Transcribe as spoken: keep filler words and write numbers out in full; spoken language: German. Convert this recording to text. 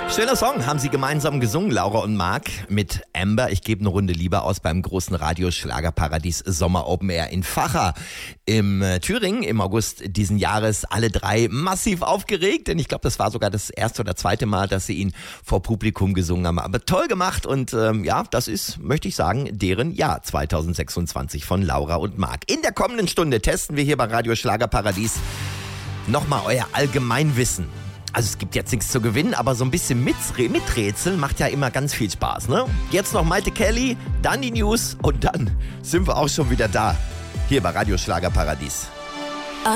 Schöner Song, haben sie gemeinsam gesungen, Laura und Marc mit Amber. Ich gebe eine Runde Liebe aus beim großen Radio-Schlagerparadies Sommer Open Air in Vacha im äh, Thüringen im August diesen Jahres. Alle drei massiv aufgeregt, denn ich glaube, das war sogar das erste oder zweite Mal, dass sie ihn vor Publikum gesungen haben. Aber toll gemacht und ähm, ja, das ist, möchte ich sagen, deren Jahr zwanzig sechsundzwanzig von Laura und Marc. In der kommenden Stunde testen wir hier bei Radio Schlagerparadies nochmal euer Allgemeinwissen. Also es gibt jetzt nichts zu gewinnen, aber so ein bisschen mit, miträtseln macht ja immer ganz viel Spaß, ne? Jetzt noch Maite Kelly, dann die News und dann sind wir auch schon wieder da. Hier bei Radio Schlagerparadies.